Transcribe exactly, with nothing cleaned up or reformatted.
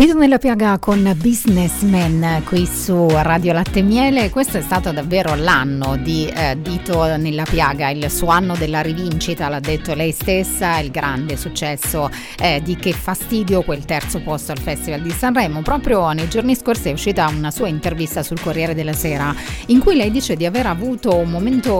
Dito nella piaga con Businessman qui su Radio Latte e Miele. Questo è stato davvero l'anno di eh, Dito nella piaga, il suo anno della rivincita, l'ha detto lei stessa, il grande successo eh, di Che fastidio, quel terzo posto al Festival di Sanremo. Proprio nei giorni scorsi è uscita una sua intervista sul Corriere della Sera in cui lei dice di aver avuto un momento